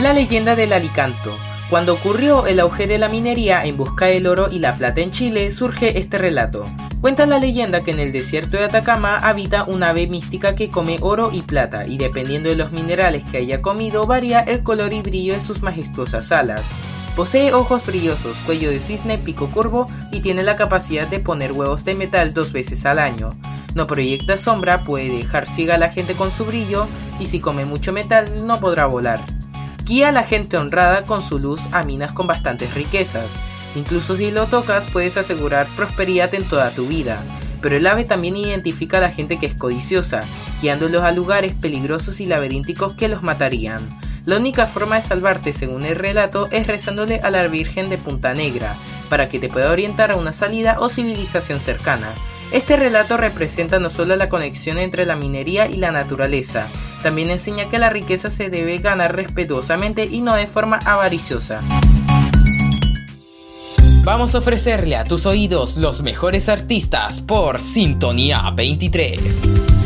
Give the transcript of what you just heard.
la leyenda del Alicanto. Cuando ocurrió el auge de la minería en busca del oro y la plata en Chile, surge este relato. Cuenta la leyenda que en el desierto de Atacama habita una ave mística que come oro y plata, y dependiendo de los minerales que haya comido varía el color y brillo de sus majestuosas alas. Posee ojos brillosos, cuello de cisne, pico curvo y tiene la capacidad de poner huevos de metal 2 veces al año. No proyecta sombra, puede dejar ciega a la gente con su brillo y si come mucho metal no podrá volar. Guía a la gente honrada con su luz a minas con bastantes riquezas. Incluso si lo tocas puedes asegurar prosperidad en toda tu vida. Pero el ave también identifica a la gente que es codiciosa, guiándolos a lugares peligrosos y laberínticos que los matarían. La única forma de salvarte, según el relato, es rezándole a la Virgen de Punta Negra, para que te pueda orientar a una salida o civilización cercana. Este relato representa no solo la conexión entre la minería y la naturaleza, también enseña que la riqueza se debe ganar respetuosamente y no de forma avariciosa. Vamos a ofrecerle a tus oídos los mejores artistas por Sintonía 23.